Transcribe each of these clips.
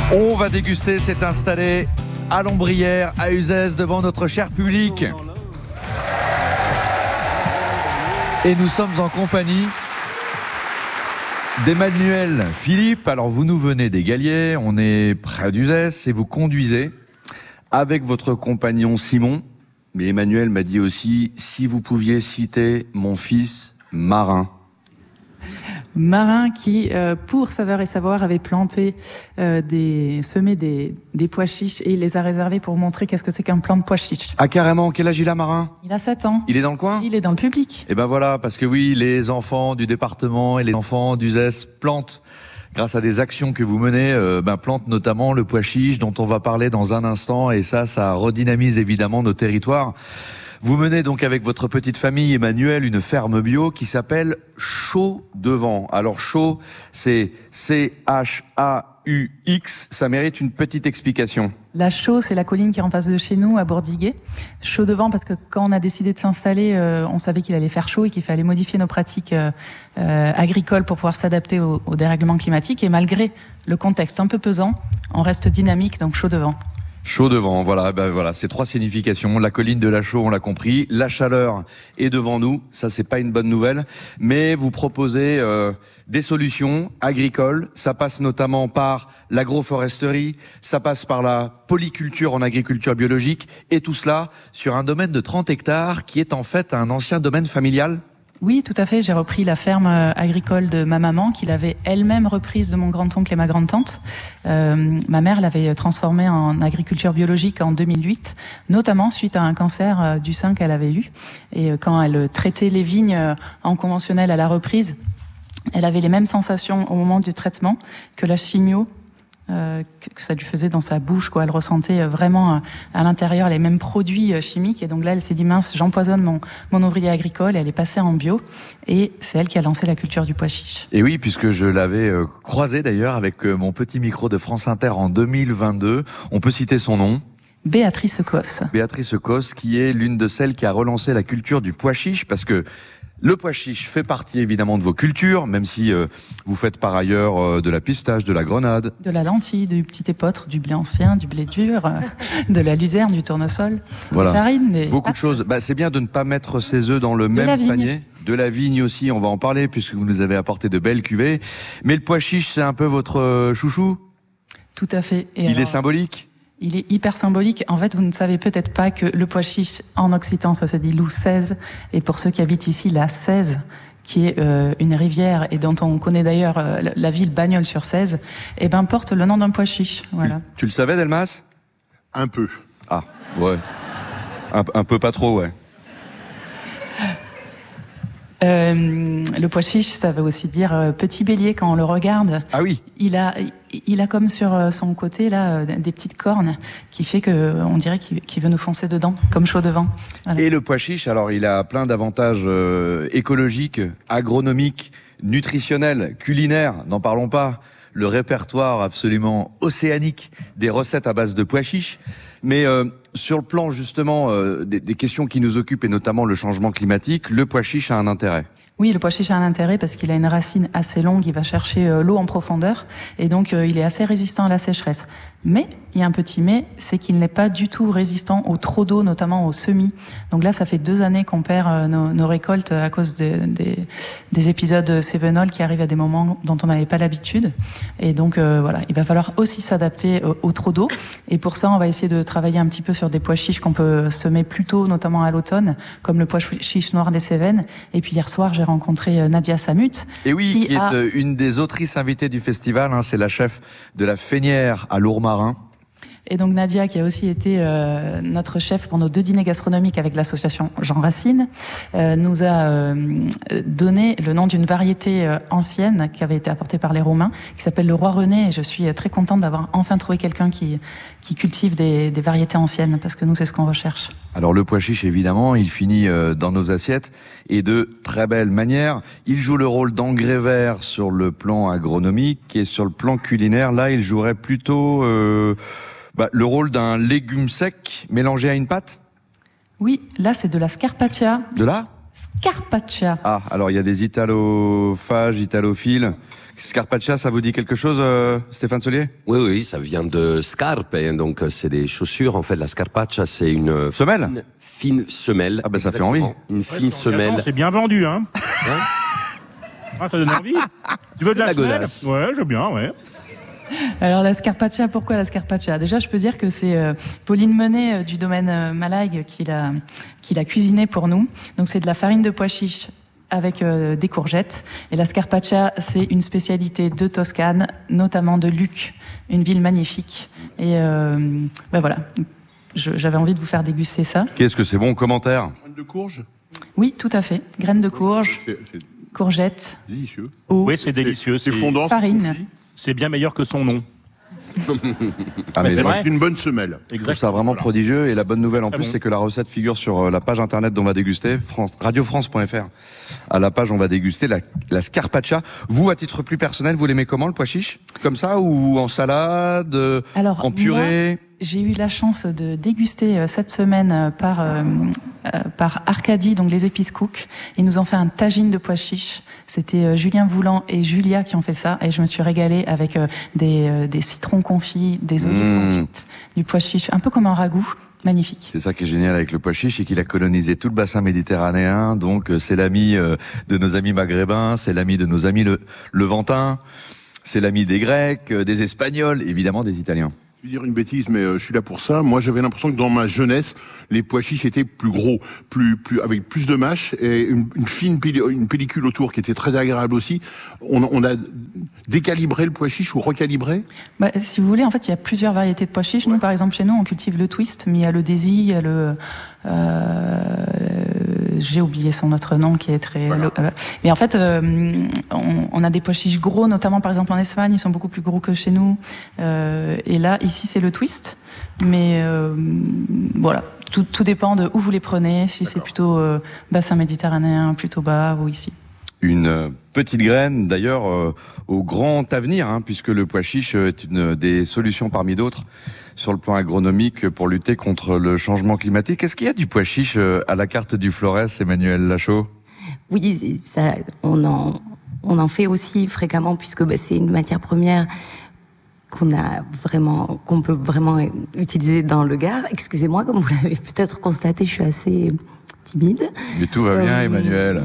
On va déguster, c'est installé à Lombrières, à Uzès, devant notre cher public. Et nous sommes en compagnie d'Emmanuel Philippe. Alors vous nous venez des Galiers, on est près d'Uzès et vous conduisez avec votre compagnon Simon. Mais Emmanuel m'a dit aussi, si vous pouviez citer mon fils Marin. Marin qui, pour Saveur et Savoir, avait planté, semé des pois chiches et il les a réservés pour montrer qu'est-ce que c'est qu'un plant de pois chiches. Ah carrément, quel âge il a Marin? Il a 7 ans. Il est dans le coin? Il est dans le public. Et ben voilà, parce que oui, les enfants du département et les enfants d'Uzès plantent, grâce à des actions que vous menez, plantent notamment le pois chiche dont on va parler dans un instant et ça redynamise évidemment nos territoires. Vous menez donc avec votre petite famille, Emmanuel, une ferme bio qui s'appelle Chaux-Devant. Alors Chaux, c'est C-H-A-U-X, ça mérite une petite explication. La Chaux, c'est la colline qui est en face de chez nous, à Bourdiguet. Chaux-Devant, parce que quand on a décidé de s'installer, on savait qu'il allait faire chaud et qu'il fallait modifier nos pratiques agricoles pour pouvoir s'adapter au dérèglement climatique. Et malgré le contexte un peu pesant, on reste dynamique, donc Chaux-Devant. Chaux-Devant, voilà, c'est 3 significations. La colline de la Chaux, on l'a compris. La chaleur est devant nous, ça c'est pas une bonne nouvelle. Mais vous proposez des solutions agricoles. Ça passe notamment par l'agroforesterie, ça passe par la polyculture en agriculture biologique. Et tout cela sur un domaine de 30 hectares qui est en fait un ancien domaine familial. Oui, tout à fait. J'ai repris la ferme agricole de ma maman, qu'il avait elle-même reprise de mon grand-oncle et ma grande-tante. Ma mère l'avait transformée en agriculture biologique en 2008, notamment suite à un cancer du sein qu'elle avait eu. Et quand elle traitait les vignes en conventionnel à la reprise, elle avait les mêmes sensations au moment du traitement que la chimio, que ça lui faisait dans sa bouche, quoi. Elle ressentait vraiment à l'intérieur les mêmes produits chimiques. Et donc là, elle s'est dit, mince, j'empoisonne mon ouvrier agricole. Et elle est passée en bio. Et c'est elle qui a lancé la culture du pois chiche. Et oui, puisque je l'avais croisée d'ailleurs avec mon petit micro de France Inter en 2022. On peut citer son nom. Béatrice Cos. Béatrice Cos, qui est l'une de celles qui a relancé la culture du pois chiche, parce que le pois chiche fait partie évidemment de vos cultures, même si vous faites par ailleurs de la pistache, de la grenade. De la lentille, du petit épeautre, du blé ancien, du blé dur, de la luzerne, du tournesol, voilà. Des farines. Des beaucoup pâtes. De choses. C'est bien de ne pas mettre ses œufs dans le même panier. De la vigne aussi, on va en parler, puisque vous nous avez apporté de belles cuvées. Mais le pois chiche, c'est un peu votre chouchou? Tout à fait. Et il est symbolique? Il est hyper symbolique. En fait, vous ne savez peut-être pas que le pois chiche, en occitan, ça se dit loup 16. Et pour ceux qui habitent ici, la 16, qui est une rivière et dont on connaît d'ailleurs la ville Bagnols-sur-Cèze, porte le nom d'un pois chiche. Voilà. Tu le savais, Delmas? Un peu. Ah, ouais. Un peu pas trop, ouais. Le pois chiche, ça veut aussi dire petit bélier quand on le regarde. Ah oui. Il a comme sur son côté là des petites cornes qui fait que on dirait qu'il veut nous foncer dedans, comme Chaux-Devant. Voilà. Et le pois chiche, alors il a plein d'avantages écologiques, agronomiques, nutritionnels, culinaires, n'en parlons pas. Le répertoire absolument océanique des recettes à base de pois chiche. Mais sur le plan justement des questions qui nous occupent et notamment le changement climatique, le pois chiche a un intérêt. Oui, le pois chiche a un intérêt parce qu'il a une racine assez longue, il va chercher l'eau en profondeur et donc il est assez résistant à la sécheresse. Mais, il y a un petit mais, c'est qu'il n'est pas du tout résistant au trop d'eau, notamment aux semis. Donc là, ça fait 2 années qu'on perd nos récoltes à cause des épisodes cévenols qui arrivent à des moments dont on n'avait pas l'habitude. Et donc voilà, il va falloir aussi s'adapter au trop d'eau. Et pour ça, on va essayer de travailler un petit peu sur des pois chiches qu'on peut semer plus tôt, notamment à l'automne, comme le pois chiche noir des Cévennes. Et puis hier soir, j'ai rencontré Nadia Samut. Et oui, qui est une des autrices invitées du festival, hein, c'est la chef de la Fénière à Lourmarin. Et donc Nadia, qui a aussi été notre chef pour nos 2 dîners gastronomiques avec l'association Jean Racine, nous a donné le nom d'une variété ancienne qui avait été apportée par les Romains, qui s'appelle le Roi René. Et je suis très contente d'avoir enfin trouvé quelqu'un qui cultive des variétés anciennes, parce que nous, c'est ce qu'on recherche. Alors le pois chiche, évidemment, il finit dans nos assiettes et de très belle manière. Il joue le rôle d'engrais vert sur le plan agronomique et sur le plan culinaire. Là, il jouerait plutôt le rôle d'un légume sec mélangé à une pâte. Oui, là, c'est de la scarpaccia. De la Scarpaccia. Ah, alors il y a des italophages, italophiles Scarpaccia, ça vous dit quelque chose, Stéphane Solier? Oui, ça vient de scarpe, hein, donc c'est des chaussures. En fait, la scarpaccia, c'est une semelle, une fine semelle. Ah ben ça fait envie. Une fine semelle. C'est bien vendu, hein. Ça donne envie. Tu veux de la semelle? Ouais, je veux bien, ouais. Alors la scarpaccia, pourquoi la scarpaccia? Déjà, je peux dire que c'est Pauline Menet du domaine Malague qui l'a cuisiné pour nous. Donc c'est de la farine de pois chiche avec des courgettes. Et la scarpaccia, c'est une spécialité de Toscane, notamment de Lucques, une ville magnifique. Et voilà, j'avais envie de vous faire déguster ça. Qu'est-ce que c'est bon? Commentaire? Graines de courge? Oui, tout à fait. Graines de courge, courgettes, délicieux. eau, Oui, c'est délicieux. C'est fondant. farine. C'est bien meilleur que son nom. Ah, mais c'est vrai. C'est une bonne semelle. je trouve ça vraiment prodigieux. Et la bonne nouvelle en plus, c'est que la recette figure sur la page internet dont on va déguster, radiofrance.fr. À la page, on va déguster la scarpaccia. Vous, à titre plus personnel, vous l'aimez comment, le pois chiche? Comme ça, ou en salade, Alors, en purée? moi, j'ai eu la chance de déguster cette semaine par Arcadie, donc les épices cook. Ils nous ont fait un tagine de pois chiche. C'était Julien Voulant et Julia qui ont fait ça. Et je me suis régalée avec des citrons confits, des olives confites, du pois chiche, un peu comme un ragoût. Magnifique. C'est ça qui est génial avec le pois chiche, c'est qu'il a colonisé tout le bassin méditerranéen. Donc c'est l'ami de nos amis maghrébins, c'est l'ami de nos amis levantins, c'est l'ami des Grecs, des Espagnols, évidemment des Italiens. Je vais dire une bêtise, mais je suis là pour ça. Moi, j'avais l'impression que dans ma jeunesse, les pois chiches étaient plus gros, avec plus de mâche et une pellicule autour qui était très agréable aussi. On a décalibré le pois chiche ou recalibré? Si vous voulez, en fait, il y a plusieurs variétés de pois chiches. Nous, par exemple, chez nous, on cultive le twist, mais il y a le daisy, il y a le... j'ai oublié son autre nom qui est très... Voilà. Mais en fait, on a des pois chiches gros, notamment par exemple en Espagne, ils sont beaucoup plus gros que chez nous. Et là, ici, c'est le twist. Mais voilà, tout dépend de où vous les prenez, si c'est plutôt bassin méditerranéen, plutôt bas ou ici. Une petite graine, d'ailleurs, au grand avenir, puisque le pois chiche est une des solutions parmi d'autres sur le plan agronomique pour lutter contre le changement climatique. Est-ce qu'il y a du pois chiche à la carte du Florès, Emmanuel Lachaud? Oui, ça, on en fait aussi fréquemment, puisque c'est une matière première qu'on peut vraiment utiliser dans le Gard. Excusez-moi, comme vous l'avez peut-être constaté, je suis assez timide. Mais tout va bien, Emmanuel.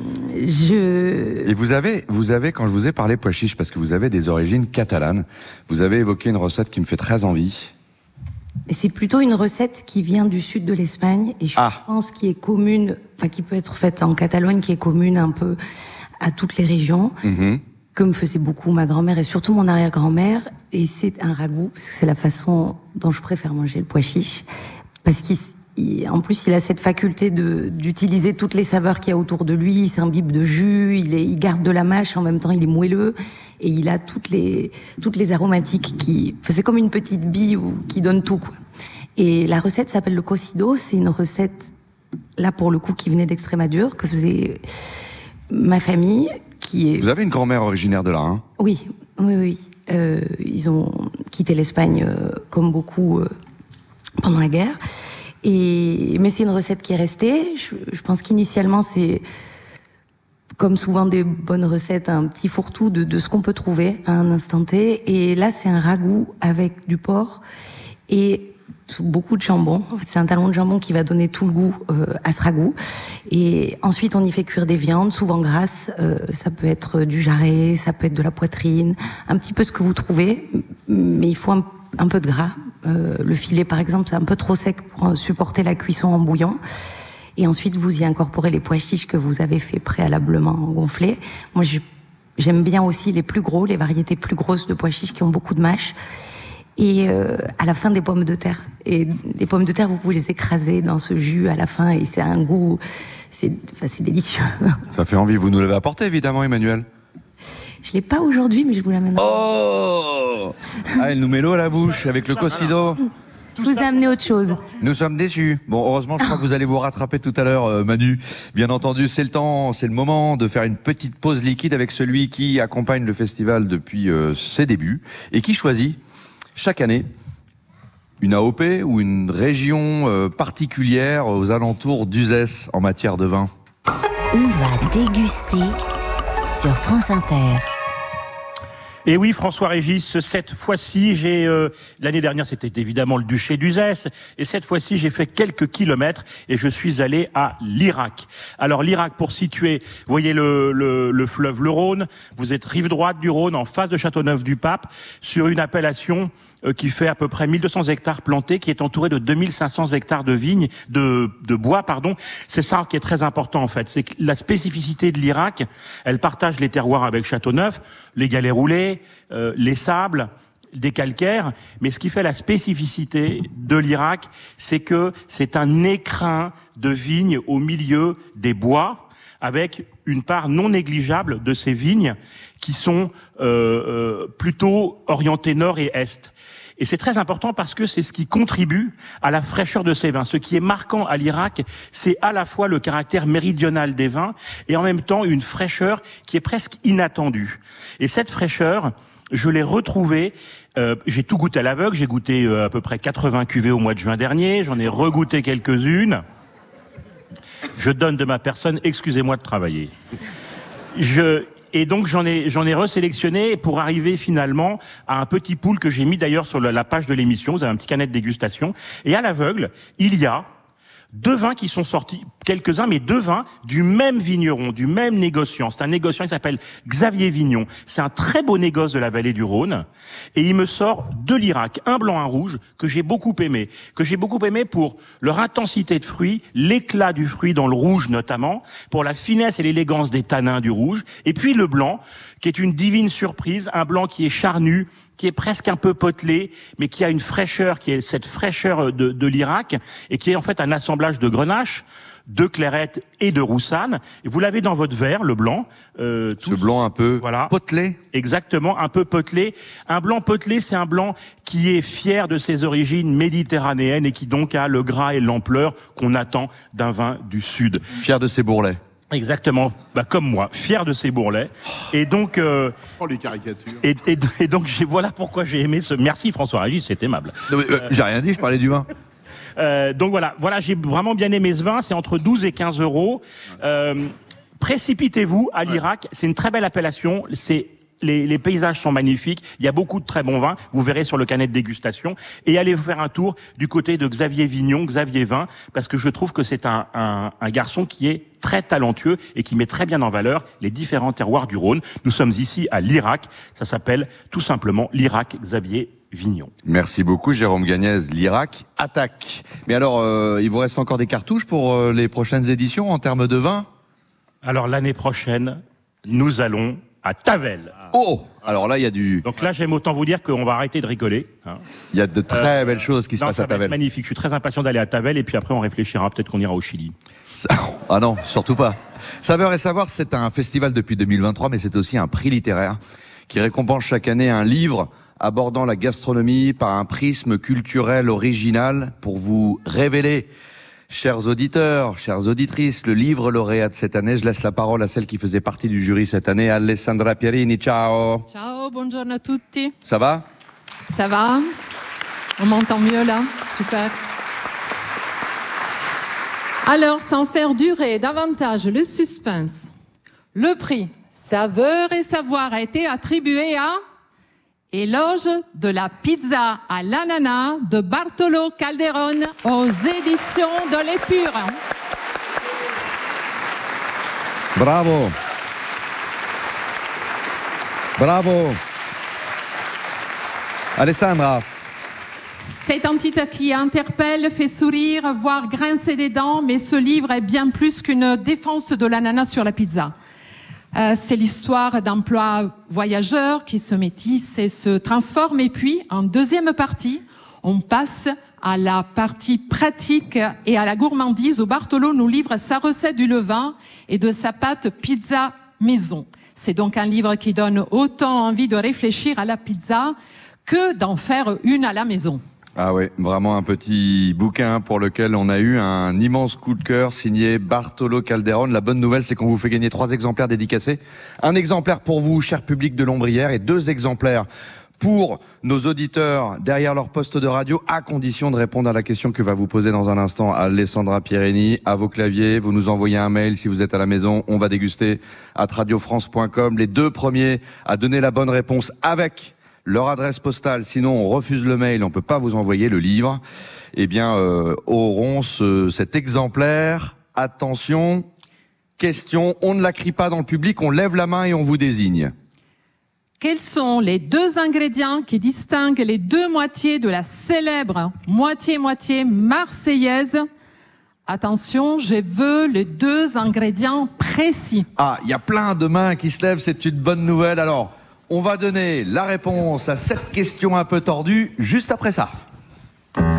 Et vous avez, quand je vous ai parlé pois chiche, parce que vous avez des origines catalanes, vous avez évoqué une recette qui me fait très envie. C'est plutôt une recette qui vient du sud de l'Espagne et je pense qui est commune, qui peut être faite en Catalogne, qui est commune un peu à toutes les régions, comme faisait beaucoup ma grand-mère et surtout mon arrière-grand-mère. Et c'est un ragoût, parce que c'est la façon dont je préfère manger le pois chiche, parce qu'en plus, il a cette faculté d'utiliser toutes les saveurs qu'il y a autour de lui. Il s'imbibe de jus, il garde de la mâche, en même temps il est moelleux. Et il a toutes les aromatiques c'est comme une petite bille qui donne tout, quoi. Et la recette s'appelle le cocido. C'est une recette, là pour le coup, qui venait d'Extrémadure, que faisait ma famille, Vous avez une grand-mère originaire de là, hein? Oui. Ils ont quitté l'Espagne, comme beaucoup, pendant la guerre. Mais c'est une recette qui est restée. Je pense qu'initialement, c'est, comme souvent des bonnes recettes, un petit fourre-tout de ce qu'on peut trouver à un instant T. Et là, c'est un ragoût avec du porc et beaucoup de jambon. En fait, c'est un talon de jambon qui va donner tout le goût à ce ragoût. Et ensuite, on y fait cuire des viandes, souvent grasses. Ça peut être du jarret, ça peut être de la poitrine, un petit peu ce que vous trouvez. Mais il faut un peu de gras. Le filet, par exemple, c'est un peu trop sec pour supporter la cuisson en bouillon. Et ensuite, vous y incorporez les pois chiches que vous avez fait préalablement gonfler. Moi, j'aime bien aussi les plus gros, les variétés plus grosses de pois chiches qui ont beaucoup de mâche. Et à la fin, des pommes de terre. Et des pommes de terre, vous pouvez les écraser dans ce jus à la fin et c'est un goût... c'est délicieux. Ça fait envie. Vous nous l'avez apporté, évidemment, Emmanuel. Je l'ai pas aujourd'hui, mais je vous l'amène. Oh, elle nous met l'eau à la bouche avec le cocido. Je vous ai amené autre chose. Nous sommes déçus. Bon, heureusement, je crois que vous allez vous rattraper tout à l'heure, Manu. Bien entendu, c'est le moment de faire une petite pause liquide avec celui qui accompagne le festival depuis ses débuts et qui choisit chaque année une AOP ou une région particulière aux alentours d'Uzès en matière de vin. On va déguster sur France Inter. Et oui, François-Régis, cette fois-ci, l'année dernière, c'était évidemment le duché d'Uzès, et cette fois-ci, j'ai fait quelques kilomètres et je suis allé à l'Irak. Alors l'Irak, pour situer, vous voyez le fleuve le Rhône, vous êtes rive droite du Rhône, en face de Châteauneuf-du-Pape, sur une appellation qui fait à peu près 1200 hectares plantés, qui est entouré de 2500 hectares de vignes, de bois, pardon. C'est ça qui est très important, en fait. C'est que la spécificité de l'Irak, elle partage les terroirs avec Châteauneuf, les galets roulés, les sables, des calcaires. Mais ce qui fait la spécificité de l'Irak, c'est que c'est un écrin de vignes au milieu des bois, avec une part non négligeable de ces vignes qui sont plutôt orientées nord et est. Et c'est très important parce que c'est ce qui contribue à la fraîcheur de ces vins. Ce qui est marquant à l'Irak, c'est à la fois le caractère méridional des vins et en même temps une fraîcheur qui est presque inattendue. Et cette fraîcheur, je l'ai retrouvée. J'ai tout goûté à l'aveugle. J'ai goûté à peu près 80 cuvées au mois de juin dernier. J'en ai regoûté quelques-unes. Je donne de ma personne, excusez-moi de travailler. Et donc j'en ai resélectionné pour arriver finalement à un petit pool que j'ai mis d'ailleurs sur la page de l'émission. Vous avez un petit canet de dégustation. Et à l'aveugle, il y a 2 vins qui sont sortis, quelques-uns, mais 2 vins du même vigneron, du même négociant. C'est un négociant qui s'appelle Xavier Vignon. C'est un très beau négoce de la vallée du Rhône. Et il me sort de l'Irak, un blanc, un rouge, que j'ai beaucoup aimé. Que j'ai beaucoup aimé pour leur intensité de fruits, l'éclat du fruit dans le rouge notamment, pour la finesse et l'élégance des tanins du rouge. Et puis le blanc, qui est une divine surprise, un blanc qui est charnu, qui est presque un peu potelé, mais qui a une fraîcheur, qui est cette fraîcheur de l'Irak, et qui est en fait un assemblage de Grenache, de Clairette et de Roussanne. Et vous l'avez dans votre verre, le blanc. Ce blanc un peu potelé. Exactement, un peu potelé. Un blanc potelé, c'est un blanc qui est fier de ses origines méditerranéennes et qui donc a le gras et l'ampleur qu'on attend d'un vin du Sud. Fier de ses bourrelets. Exactement, comme moi, fier de ces bourrelets. Et donc, les caricatures. Et donc, voilà pourquoi j'ai aimé ce. Merci François-Régis, c'est aimable. J'ai rien dit, je parlais du vin. Donc voilà, j'ai vraiment bien aimé ce vin. C'est entre 12 et 15 euros. Précipitez-vous à l'Irak. C'est une très belle appellation. Les paysages sont magnifiques. Il y a beaucoup de très bons vins. Vous verrez sur le canet de dégustation. Et allez vous faire un tour du côté de Xavier Vignon, Xavier Vin, parce que je trouve que c'est un garçon qui est très talentueux et qui met très bien en valeur les différents terroirs du Rhône. Nous sommes ici à l'Irak. Ça s'appelle tout simplement l'Irak Xavier Vignon. Merci beaucoup Jérôme Gagnez. L'Irak attaque. Mais alors, il vous reste encore des cartouches pour les prochaines éditions en termes de vin? Alors l'année prochaine, nous allons à Tavel. Oh, alors là, il y a du... Donc là, j'aime autant vous dire qu'on va arrêter de rigoler. Hein. Il y a de très belles choses qui se passent à Tavel. Magnifique, je suis très impatient d'aller à Tavel et puis après on réfléchira, peut-être qu'on ira au Chili. Ah non, surtout pas. Saveur et savoir, c'est un festival depuis 2023, mais c'est aussi un prix littéraire qui récompense chaque année un livre abordant la gastronomie par un prisme culturel original pour vous révéler. Chers auditeurs, chères auditrices, le livre lauréat de cette année, je laisse la parole à celle qui faisait partie du jury cette année, Alessandra Pierini. Ciao. Ciao, buongiorno a tutti. Ça va? Ça va? On m'entend mieux là? Super. Alors, sans faire durer davantage le suspense, le prix Saveur et Savoir a été attribué à Éloge de la pizza à l'ananas de Bartolo Calderone aux éditions de l'Épure. Bravo. Bravo. Alessandra. C'est un titre qui interpelle, fait sourire, voire grincer des dents, mais ce livre est bien plus qu'une défense de l'ananas sur la pizza. C'est l'histoire d'emplois voyageurs qui se métissent et se transforment. Et puis, en deuxième partie, on passe à la partie pratique et à la gourmandise où Bartolo nous livre sa recette du levain et de sa pâte pizza maison. C'est donc un livre qui donne autant envie de réfléchir à la pizza que d'en faire une à la maison. Ah oui, vraiment un petit bouquin pour lequel on a eu un immense coup de cœur signé Bartolo Calderone. La bonne nouvelle, c'est qu'on vous fait gagner 3 exemplaires dédicacés. Un exemplaire pour vous, cher public de l'Ombrière, et 2 exemplaires pour nos auditeurs derrière leur poste de radio, à condition de répondre à la question que va vous poser dans un instant Alessandra Pierini. À vos claviers, vous nous envoyez un mail si vous êtes à la maison. On va déguster à radiofrance.com. Les 2 premiers à donner la bonne réponse avec leur adresse postale, sinon on refuse le mail, on peut pas vous envoyer le livre, eh bien auront cet exemplaire. Attention, question, on ne la crie pas dans le public, on lève la main et on vous désigne. Quels sont les 2 ingrédients qui distinguent les 2 moitiés de la célèbre moitié-moitié marseillaise? Attention, je veux les 2 ingrédients précis. Ah, il y a plein de mains qui se lèvent, c'est une bonne nouvelle. Alors, on va donner la réponse à cette question un peu tordue juste après ça.